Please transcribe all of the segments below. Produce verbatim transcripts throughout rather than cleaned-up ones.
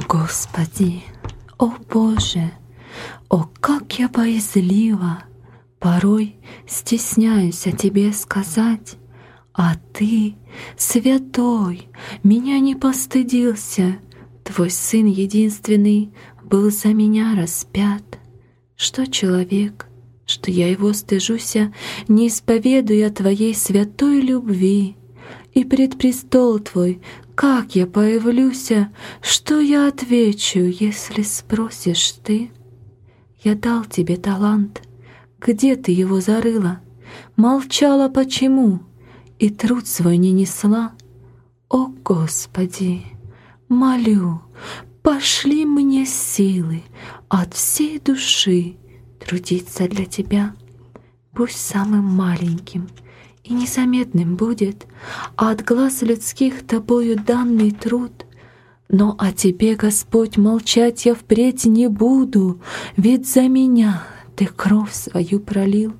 Господи, о Боже, о, как я боязлива, порой стесняюсь о Тебе сказать, а Ты, святой, меня не постыдился, Твой Сын единственный был за меня распят. Что человек, что я его стыжуся, не исповедуя Твоей святой любви, и пред престол Твой, как я появлюся, что я отвечу, если спросишь Ты? Я дал Тебе талант, где Ты его зарыла? Молчала почему и труд свой не несла? О Господи, молю, пошли мне силы от всей души трудиться для Тебя. Пусть самым маленьким и незаметным будет от глаз людских Тобою данный труд, но о Тебе, Господь, молчать я впредь не буду, ведь за меня Ты кровь свою пролил.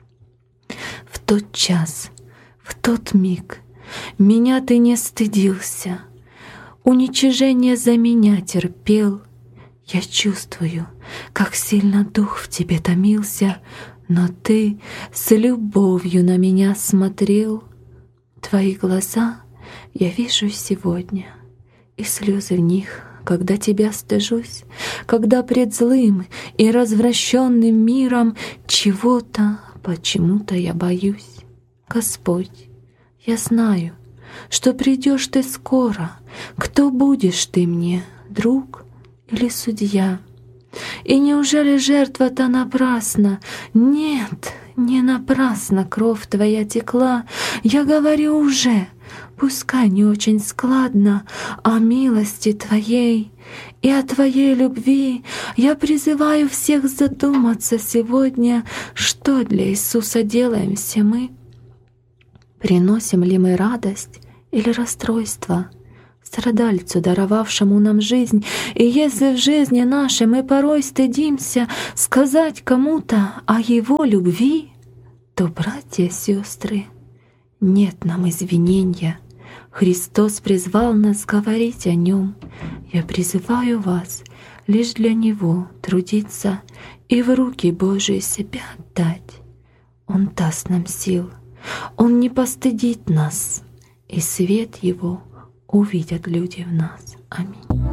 В тот час, в тот миг меня Ты не стыдился, уничижение за меня терпел. Я чувствую, как сильно дух в Тебе томился, но Ты с любовью на меня смотрел. Твои глаза я вижу сегодня, и слезы в них, когда Тебя стыжусь, когда пред злым и развращенным миром чего-то, почему-то я боюсь. Господь, я знаю, что придешь Ты скоро. Кто будешь Ты мне, друг или судья? И неужели жертва-то напрасна? Нет, не напрасно кровь Твоя текла. Я говорю уже, пускай не очень складно, о милости Твоей и о Твоей любви. Я призываю всех задуматься сегодня, что для Иисуса делаем все мы. Приносим ли мы радость или расстройство страдальцу, даровавшему нам жизнь? И если в жизни нашей мы порой стыдимся сказать кому-то о Его любви, то, братья и сестры, нет нам извинения. Христос призвал нас говорить о Нем. Я призываю вас лишь для Него трудиться и в руки Божии себя отдать. Он даст нам сил, Он не постыдит нас, и свет Его увидят люди в нас. Аминь.